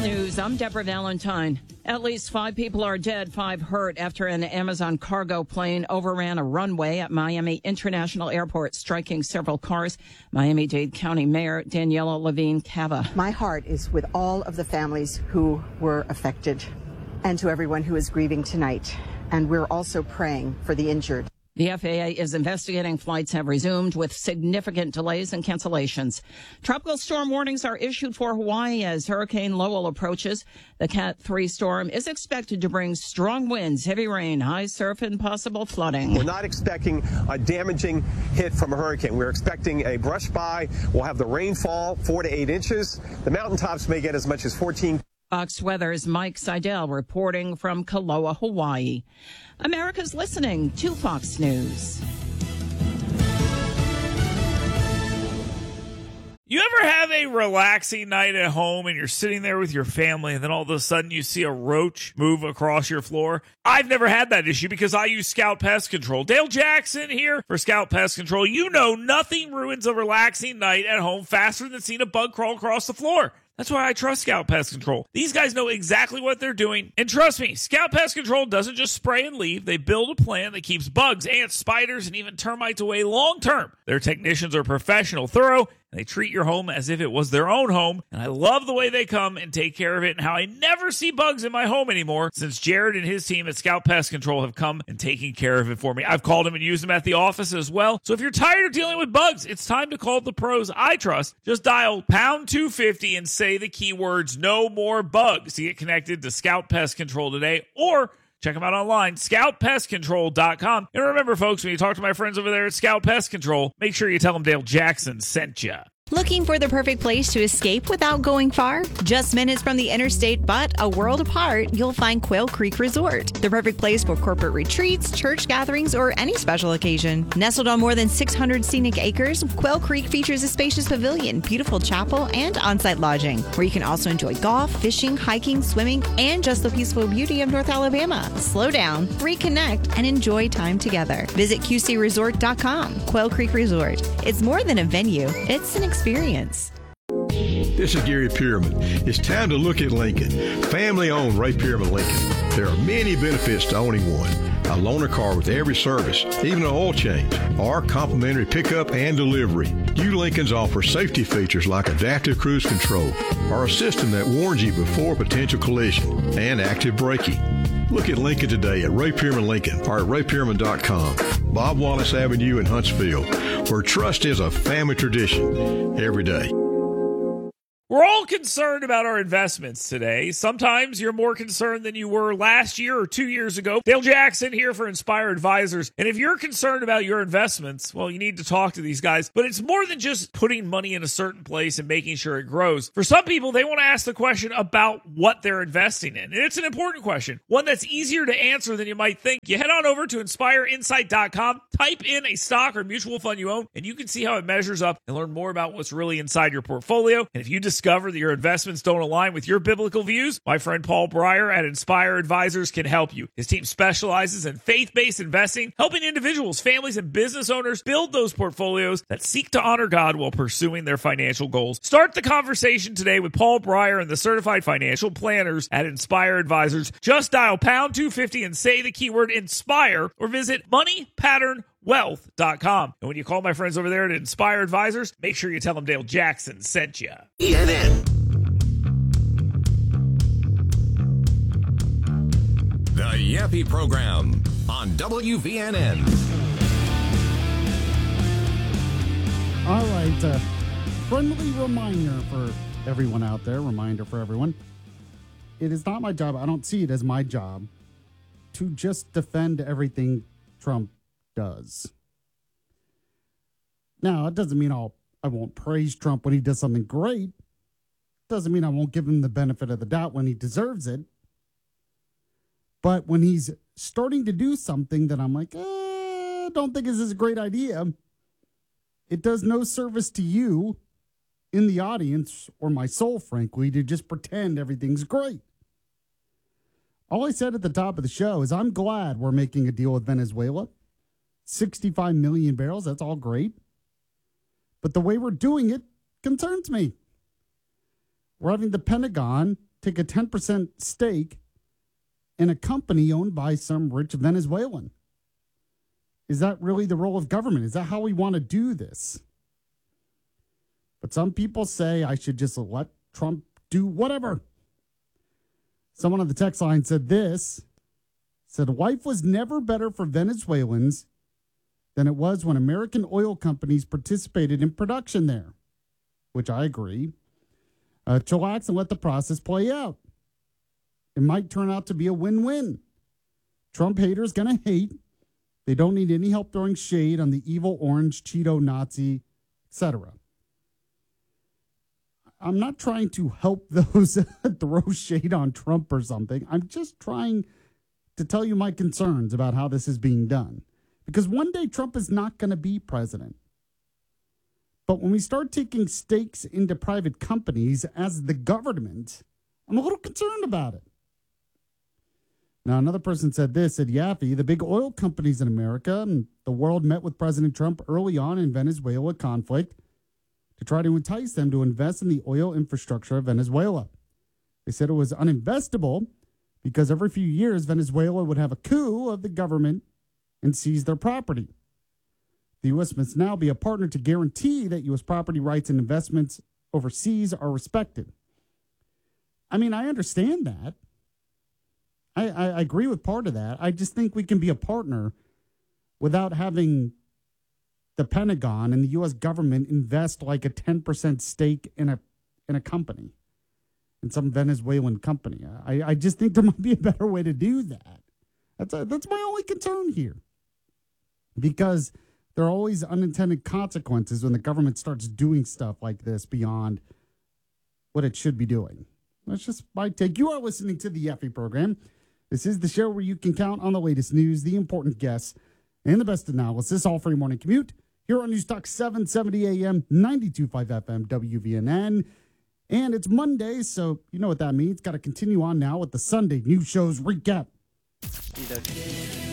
News. I'm Deborah Valentine. At least 5 people are dead, 5 hurt after an Amazon cargo plane overran a runway at Miami International Airport, striking several cars. Miami-Dade County Mayor Daniela Levine Cava. My heart is with all of the families who were affected and to everyone who is grieving tonight. And we're also praying for the injured. The FAA is investigating. Flights have resumed with significant delays and cancellations. Tropical storm warnings are issued for Hawaii as Hurricane Lowell approaches. The Cat 3 storm is expected to bring strong winds, heavy rain, high surf, and possible flooding. We're not expecting a damaging hit from a hurricane. We're expecting a brush by. We'll have the rainfall 4 to 8 inches. The mountaintops may get as much as 14. Fox Weather's Mike Seidel reporting from Kaloa, Hawaii. America's listening to Fox News. You ever have a relaxing night at home and you're sitting there with your family and then all of a sudden you see a roach move across your floor? I've never had that issue because I use Scout Pest Control. Dale Jackson here for Scout Pest Control. You know nothing ruins a relaxing night at home faster than seeing a bug crawl across the floor. That's why I trust Scout Pest Control. These guys know exactly what they're doing. And trust me, Scout Pest Control doesn't just spray and leave. They build a plan that keeps bugs, ants, spiders, and even termites away long term. Their technicians are professional, thorough, and they treat your home as if it was their own home. And I love the way they come and take care of it and how I never see bugs in my home anymore since Jared and his team at Scout Pest Control have come and taken care of it for me. I've called them and used them at the office as well. So if you're tired of dealing with bugs, it's time to call the pros I trust. Just dial pound 250 and say the keywords "no more bugs" to get connected to Scout Pest Control today, or check them out online, scoutpestcontrol.com. And remember, folks, when you talk to my friends over there at Scout Pest Control, make sure you tell them Dale Jackson sent you. Looking for the perfect place to escape without going far? Just minutes from the interstate, but a world apart, you'll find Quail Creek Resort. The perfect place for corporate retreats, church gatherings, or any special occasion. Nestled on more than 600 scenic acres, Quail Creek features a spacious pavilion, beautiful chapel, and on-site lodging, where you can also enjoy golf, fishing, hiking, swimming, and just the peaceful beauty of North Alabama. Slow down, reconnect, and enjoy time together. Visit QCResort.com. Quail Creek Resort. It's more than a venue. It's an experience. This is Gary Pierman. It's time to look at Lincoln. Family-owned Ray Pierman Lincoln. There are many benefits to owning one. A loaner car with every service, even an oil change, or complimentary pickup and delivery. New Lincolns offer safety features like adaptive cruise control, or a system that warns you before potential collision, and active braking. Look at Lincoln today at Ray Pierman Lincoln or at raypierman.com. Bob Wallace Avenue in Huntsville, where trust is a family tradition every day. We're all concerned about our investments today. Sometimes you're more concerned than you were last year or 2 years ago. Dale Jackson here for Inspire Advisors. And if you're concerned about your investments, well, you need to talk to these guys. But it's more than just putting money in a certain place and making sure it grows. For some people, they want to ask the question about what they're investing in. And it's an important question, one that's easier to answer than you might think. You head on over to InspireInsight.com, type in a stock or mutual fund you own, and you can see how it measures up and learn more about what's really inside your portfolio. And if you discover that your investments don't align with your biblical views, my friend Paul Breyer at Inspire Advisors can help you. His team specializes in faith-based investing, helping individuals, families, and business owners build those portfolios that seek to honor God while pursuing their financial goals. Start the conversation today with Paul Breyer and the certified financial planners at Inspire Advisors. Just dial pound 250 and say the keyword INSPIRE, or visit moneypatternwealth.com. And when you call my friends over there at Inspire Advisors, make sure you tell them Dale Jackson sent you. ENN. The Yappy Program on WVNN. All right, friendly reminder for everyone out there, reminder for everyone. It is not my job, I don't see it as my job, to just defend everything Trump does. Now, it doesn't mean I won't praise Trump when he does something great. Doesn't mean I won't give him the benefit of the doubt when he deserves it. But when he's starting to do something that I'm like, don't think this is a great idea, it does no service to you in the audience or my soul, frankly, to just pretend everything's great. All I said at the top of the show is I'm glad we're making a deal with Venezuela. 65 million barrels, that's all great. But the way we're doing it concerns me. We're having the Pentagon take a 10% stake in a company owned by some rich Venezuelan? Is that really the role of government? Is that how we want to do this? But some people say I should just let Trump do whatever. Someone on the text line said this, said life was never better for Venezuelans than it was when American oil companies participated in production there, which I agree. Chillax and let the process play out. It might turn out to be a win-win. Trump haters going to hate. They don't need any help throwing shade on the evil orange Cheeto Nazi, etc. I'm not trying to help those throw shade on Trump or something. I'm just trying to tell you my concerns about how this is being done. Because one day Trump is not going to be president. But when we start taking stakes into private companies as the government, I'm a little concerned about it. Now, another person said this, said Yaffe, the big oil companies in America and the world met with President Trump early on in Venezuela conflict to try to entice them to invest in the oil infrastructure of Venezuela. They said it was uninvestable because every few years Venezuela would have a coup of the government and seize their property. The U.S. must now be a partner to guarantee that U.S. property rights and investments overseas are respected. I mean, I understand that. I agree with part of that. I just think we can be a partner without having the Pentagon and the U.S. government invest like a 10% stake in a company, in some Venezuelan company. I just think there might be a better way to do that. That's my only concern here. Because there are always unintended consequences when the government starts doing stuff like this beyond what it should be doing. That's just my take. You are listening to the Yaffe program. This is the show where you can count on the latest news, the important guests, and the best analysis, all for your morning commute. Here on News Talk 770 AM, 92.5 FM, WVNN. And it's Monday, so you know what that means. Got to continue on now with the Sunday news shows recap.